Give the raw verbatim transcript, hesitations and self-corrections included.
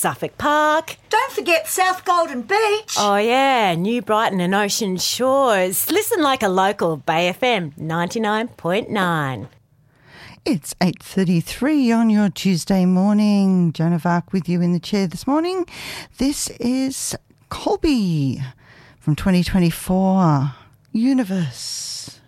Suffolk Park. Don't forget South Golden Beach. Oh yeah, New Brighton and Ocean Shores. Listen like a local, Bay F M ninety-nine point nine. It's eight thirty-three on your Tuesday morning. Joan of Arc with you in the chair this morning. This is Colby from twenty twenty-four, Universe.